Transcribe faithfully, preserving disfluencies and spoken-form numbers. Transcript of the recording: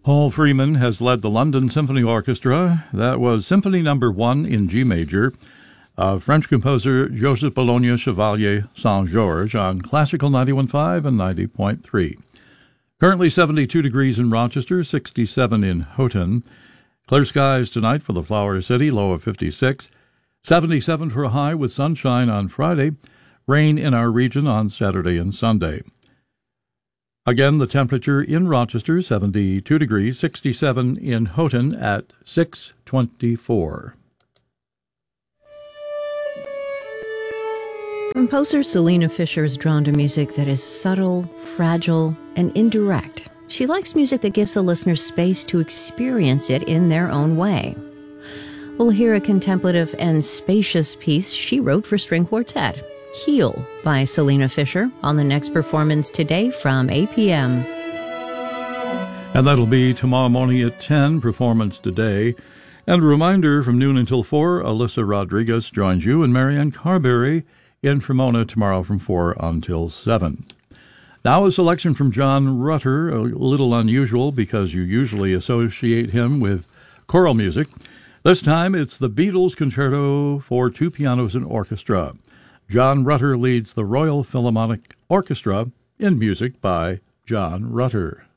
Paul Freeman has led the London Symphony Orchestra. That was Symphony Number One in G Major of French composer Joseph Bologna Chevalier Saint-Georges on Classical ninety-one point five and ninety point three. Currently seventy-two degrees in Rochester, sixty-seven in Houghton. Clear skies tonight for the Flower City, low of fifty-six. seventy-seven for a high with sunshine on Friday. Rain in our region on Saturday and Sunday. Again, the temperature in Rochester, seventy-two degrees, sixty-seven in Houghton at six twenty-four. Composer Selena Fisher is drawn to music that is subtle, fragile, and indirect. She likes music that gives the listener space to experience it in their own way. We'll hear a contemplative and spacious piece she wrote for string quartet, Heal by Selena Fisher, on the next performance today from eight p.m. And that'll be tomorrow morning at ten, performance today. And a reminder, from noon until four, Alyssa Rodriguez joins you and Marianne Carberry in Fremona tomorrow from four until seven. Now a selection from John Rutter, a little unusual because you usually associate him with choral music. This time it's the Beatles Concerto for two pianos and orchestra. John Rutter leads the Royal Philharmonic Orchestra in music by John Rutter.